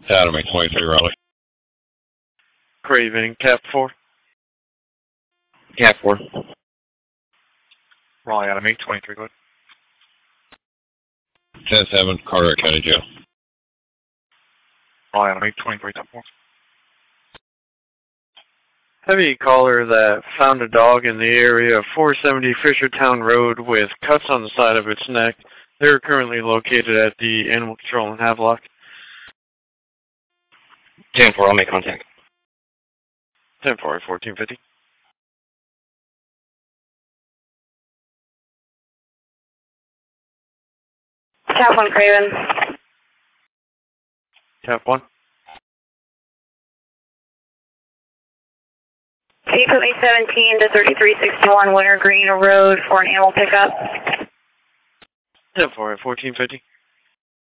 Academy 23 Raleigh. Craven, Cap 4. Cap 4. Raleigh Academy 23, go ahead. 10-7, Carter County Jail. Raleigh Academy 23, top 4. Heavy caller that found a dog in the area of 470 Fishertown Road with cuts on the side of its neck. They're currently located at the Animal Control in Havelock. 10-4, I'll make contact. 10-4, 1450. Cap 1, Craven. Cap 1. Can you put me 17 to 3361 Winter Green Road for an animal pickup? 10-4 1450.